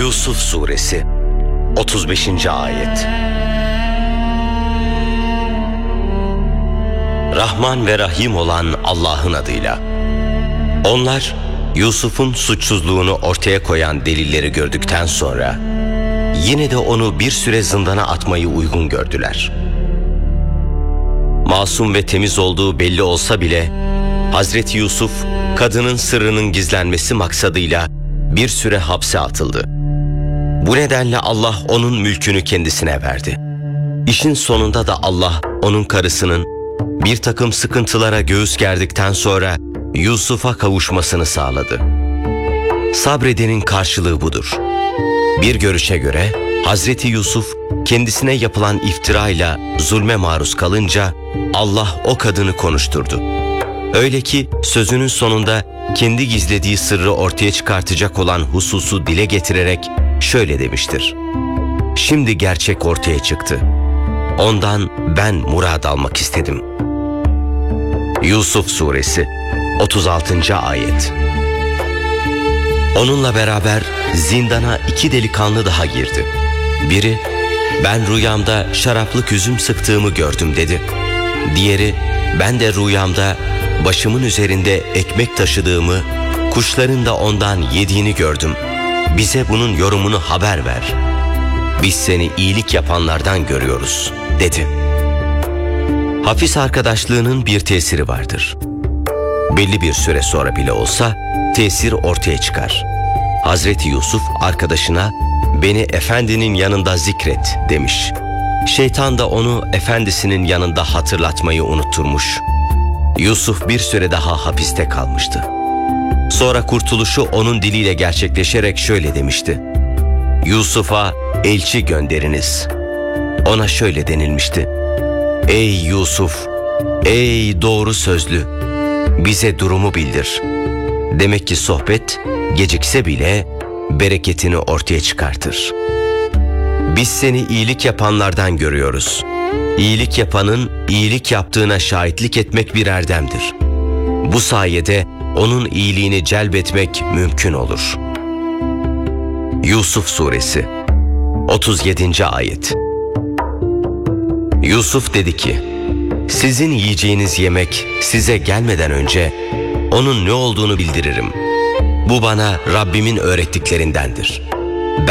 Yusuf Suresi 35. Ayet. Rahman ve Rahim olan Allah'ın adıyla. Onlar Yusuf'un suçsuzluğunu ortaya koyan delilleri gördükten sonra yine de onu bir süre zindana atmayı uygun gördüler. Masum ve temiz olduğu belli olsa bile Hazreti Yusuf kadının sırrının gizlenmesi maksadıyla bir süre hapse atıldı. Bu nedenle Allah onun mülkünü kendisine verdi. İşin sonunda da Allah onun karısının bir takım sıkıntılara göğüs gerdikten sonra Yusuf'a kavuşmasını sağladı. Sabredenin karşılığı budur. Bir görüşe göre Hazreti Yusuf kendisine yapılan iftirayla zulme maruz kalınca Allah o kadını konuşturdu. Öyle ki sözünün sonunda kendi gizlediği sırrı ortaya çıkartacak olan hususu dile getirerek şöyle demiştir: "Şimdi gerçek ortaya çıktı. Ondan ben murad almak istedim." Yusuf Suresi 36. Ayet. Onunla beraber zindana 2 delikanlı daha girdi. Biri, "Ben rüyamda şaraplık üzüm sıktığımı gördüm," dedi. Diğeri, "Ben de rüyamda başımın üzerinde ekmek taşıdığımı, kuşların da ondan yediğini gördüm. Bize bunun yorumunu haber ver. Biz seni iyilik yapanlardan görüyoruz," dedi. Hapis arkadaşlığının bir tesiri vardır. Belli bir süre sonra bile olsa tesir ortaya çıkar. Hazreti Yusuf arkadaşına "Beni efendinin yanında zikret," demiş. Şeytan da onu efendisinin yanında hatırlatmayı unutturmuş. Yusuf bir süre daha hapiste kalmıştı. Sonra kurtuluşu onun diliyle gerçekleşerek şöyle demişti: "Yusuf'a elçi gönderiniz." Ona şöyle denilmişti: "Ey Yusuf, ey doğru sözlü, bize durumu bildir." Demek ki sohbet gecikse bile bereketini ortaya çıkartır. Biz seni iyilik yapanlardan görüyoruz. İyilik yapanın iyilik yaptığına şahitlik etmek bir erdemdir. Bu sayede onun iyiliğini celbetmek mümkün olur. Yusuf Suresi 37. Ayet. Yusuf dedi ki: "Sizin yiyeceğiniz yemek size gelmeden önce onun ne olduğunu bildiririm. Bu bana Rabbimin öğrettiklerindendir."